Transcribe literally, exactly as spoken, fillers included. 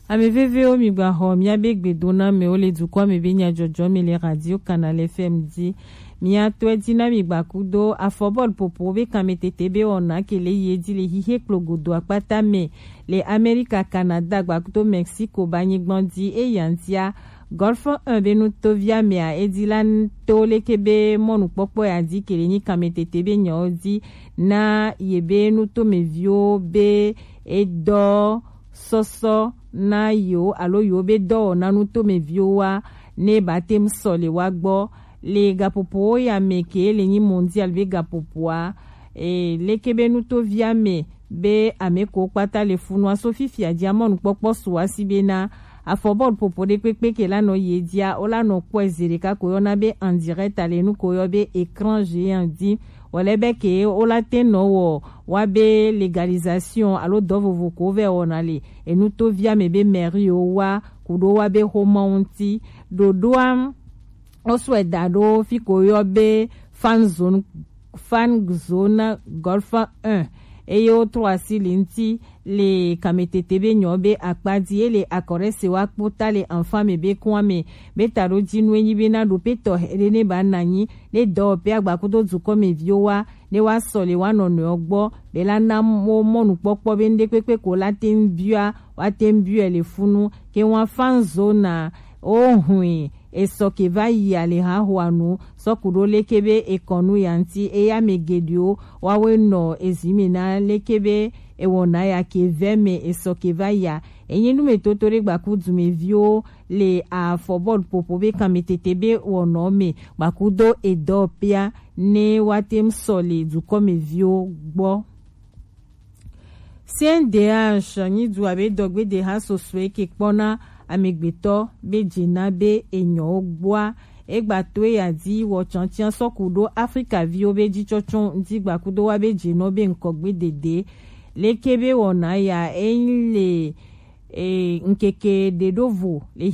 Ame veve o mi gba ho mi abe gbedona me o le dukwa me be nya jojo me le radio Canal F M di mi ato edina mi gba kudo afobol popo be kametete be ona ke le yedi le hihe klogodo apata me le America Canada gba kudo Mexico banyi gbandi e yantia Golf un be nu to via me a edilan to le kebe monu popo ya di ke le ni kametete be nya odi na yebe nu to me vio be edo soso na yo alo yo be do na nu to me viowa ne batem sole wa gbo le gapopo ya meke le ni mondial be gapopoa e le kebe nu to via me be ameko pata le funwa sofifia diamond popo suwa sibena afobol popo de pepe ke la no yedia ola no kwezere ka koyona be en direct ale nu koyobe écran géant di Olebe ke ola teno wo wabe legalisation alo dovo voko ve onale enu to via mebe meri wa kudo wabe homonti dodoam oswe dado fiko yobe fan zone fan zone golf un eyo trois silinti le kametete nyobe akpadi ele akore se wa kpota le enfant mebe kwame betaro jinwe nyibe na do peto rene bananyi le do pe agbakudo zuko me viowa ne wa sole wa nonu ogbo be la na mo monu popo be nde pepe ko la tembua wa tembua le funu ke wa fan zona ohun eso ke va yi ale ha huanu so kudo lekebe ekonu yanti e ya megedio wa we no ezimina lekebe e wona ya ke veme eso ke va ya eyin nu metotore gbakudu me vio le a fobol popo be kametebe wono me gbakudo edopia ne watem sole du comme vio gbo C N D H ni du abe dogbe de ha soswe ke pona amegbeto be jina be enyo ogboa egbato ya di wo chantian sokudo Africa vio be ji chochon di gbakudo wa be jino be nkogbe dede lekebe wona ya enle e nkeke de dovo le